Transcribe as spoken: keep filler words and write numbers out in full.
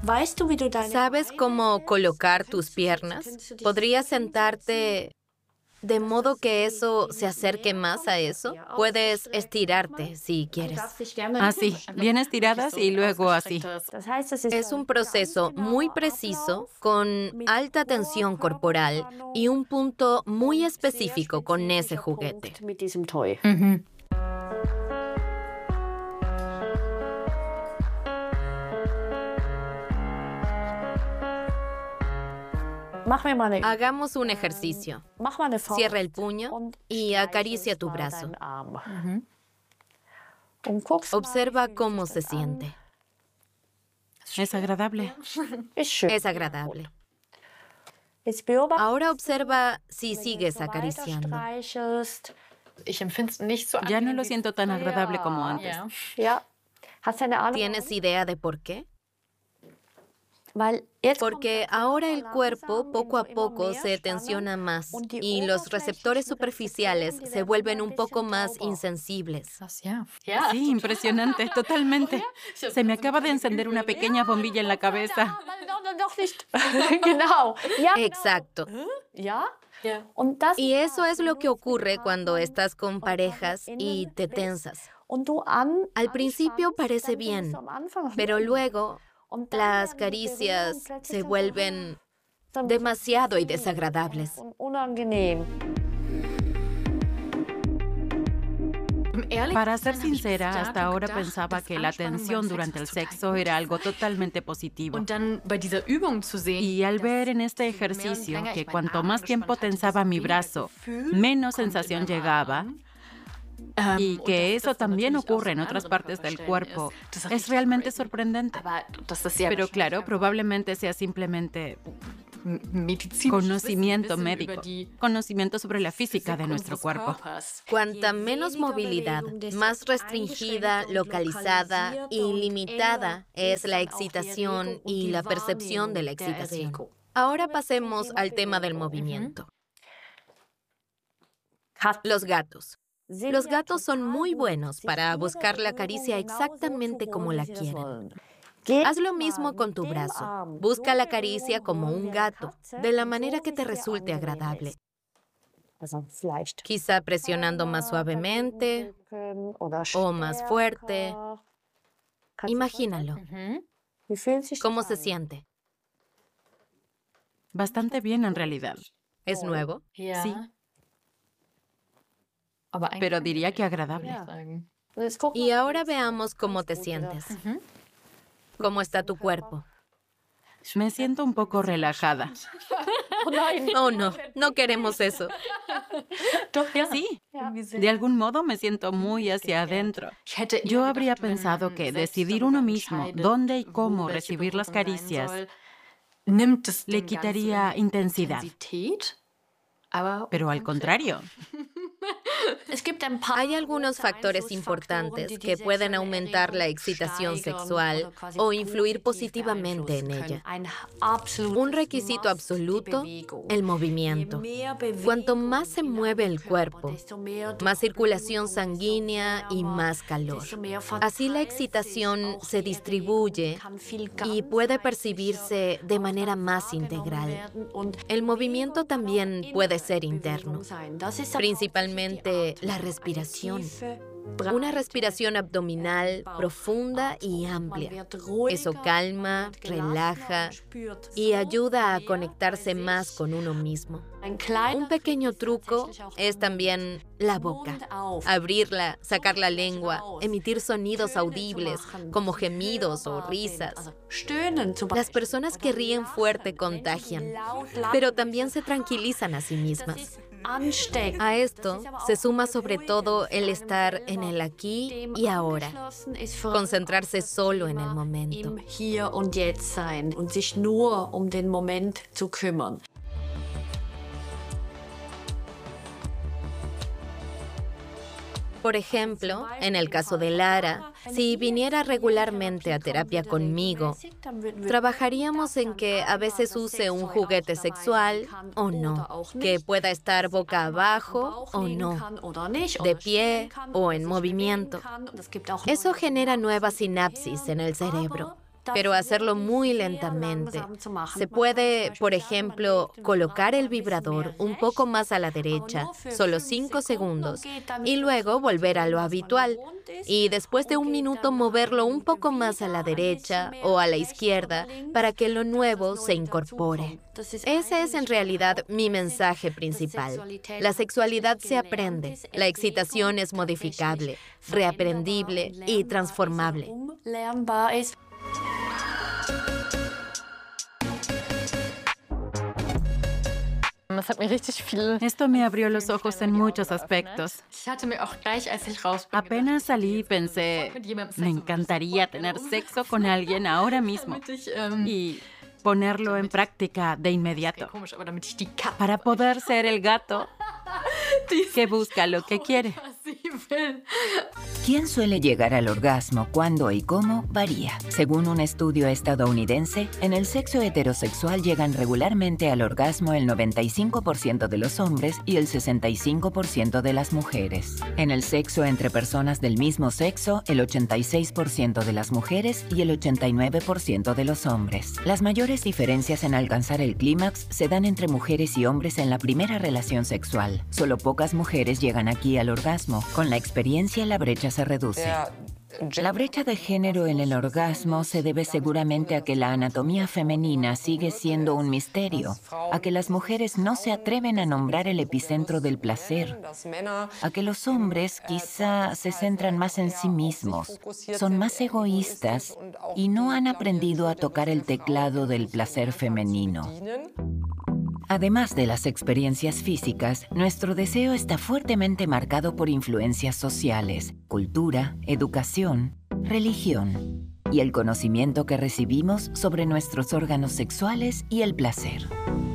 ¿Sabes cómo colocar tus piernas? ¿Podrías sentarte de modo que eso se acerque más a eso? Puedes estirarte si quieres. Así, bien estiradas y luego así. Es un proceso muy preciso, con alta tensión corporal y un punto muy específico con ese juguete. Ujú. Hagamos un ejercicio. Cierra el puño y acaricia tu brazo. Observa cómo se siente. Es agradable. Es agradable. Ahora observa si sigues acariciando. Ya no lo siento tan agradable como antes. ¿Tienes idea de por qué? Porque ahora el cuerpo poco a poco se tensiona más y los receptores superficiales se vuelven un poco más insensibles. Sí, impresionante, totalmente. Se me acaba de encender una pequeña bombilla en la cabeza. Exacto. Y eso es lo que ocurre cuando estás con parejas y te tensas. Al principio parece bien, pero luego las caricias se vuelven demasiado y desagradables. Para ser sincera, hasta ahora pensaba que la tensión durante el sexo era algo totalmente positivo. Y al ver en este ejercicio que cuanto más tiempo tensaba mi brazo, menos sensación llegaba, y que eso también ocurre en otras partes del cuerpo, es realmente sorprendente. Pero claro, probablemente sea simplemente conocimiento médico, conocimiento sobre la física de nuestro cuerpo. Cuanta menos movilidad, más restringida, localizada y limitada es la excitación y la percepción de la excitación. Ahora pasemos al tema del movimiento. Los gatos. Los gatos son muy buenos para buscar la caricia exactamente como la quieren. Haz lo mismo con tu brazo. Busca la caricia como un gato, de la manera que te resulte agradable. Quizá presionando más suavemente o más fuerte. Imagínalo. ¿Cómo se siente? Bastante bien, en realidad. ¿Es nuevo? Sí. Pero diría que agradable. Y ahora veamos cómo te sientes. ¿Cómo está tu cuerpo? Me siento un poco relajada. Oh, no, no queremos eso. Sí, de algún modo me siento muy hacia adentro. Yo habría pensado que decidir uno mismo dónde y cómo recibir las caricias le quitaría intensidad. Pero al contrario. Hay algunos factores importantes que pueden aumentar la excitación sexual o influir positivamente en ella. Un requisito absoluto, el movimiento. Cuanto más se mueve el cuerpo, más circulación sanguínea y más calor. Así la excitación se distribuye y puede percibirse de manera más integral. El movimiento también puede ser interno, principalmente la respiración. Una respiración abdominal profunda y amplia. Eso calma, relaja y ayuda a conectarse más con uno mismo. Un pequeño truco es también la boca. Abrirla, sacar la lengua, emitir sonidos audibles como gemidos o risas. Las personas que ríen fuerte contagian, pero también se tranquilizan a sí mismas. A esto se suma sobre todo el estar en el aquí y ahora, concentrarse solo en el momento. Por ejemplo, en el caso de Lara, si viniera regularmente a terapia conmigo, trabajaríamos en que a veces use un juguete sexual o no, que pueda estar boca abajo o no, de pie o en movimiento. Eso genera nuevas sinapsis en el cerebro. pero hacerlo muy lentamente. Se puede, por ejemplo, colocar el vibrador un poco más a la derecha, solo cinco segundos, y luego volver a lo habitual. Y después de un minuto moverlo un poco más a la derecha o a la izquierda para que lo nuevo se incorpore. Ese es en realidad mi mensaje principal. La sexualidad se aprende, la excitación es modificable, reaprendible y transformable. Esto me abrió los ojos en muchos aspectos. Apenas salí y pensé, me encantaría tener sexo con alguien ahora mismo y ponerlo en práctica de inmediato para poder ser el gato que busca lo que quiere. ¿Quién suele llegar al orgasmo, cuándo y cómo? Varía. Según un estudio estadounidense, en el sexo heterosexual llegan regularmente al orgasmo el noventa y cinco por ciento de los hombres y el sesenta y cinco por ciento de las mujeres. En el sexo entre personas del mismo sexo, el ochenta y seis por ciento de las mujeres y el ochenta y nueve por ciento de los hombres. Las mayores diferencias en alcanzar el clímax se dan entre mujeres y hombres en la primera relación sexual. Solo pocas mujeres llegan aquí al orgasmo. Con la experiencia, la brecha se reduce. La brecha de género en el orgasmo se debe seguramente a que la anatomía femenina sigue siendo un misterio, a que las mujeres no se atreven a nombrar el epicentro del placer, a que los hombres quizá se centran más en sí mismos, son más egoístas y no han aprendido a tocar el teclado del placer femenino. Además de las experiencias físicas, nuestro deseo está fuertemente marcado por influencias sociales, cultura, educación, religión y el conocimiento que recibimos sobre nuestros órganos sexuales y el placer.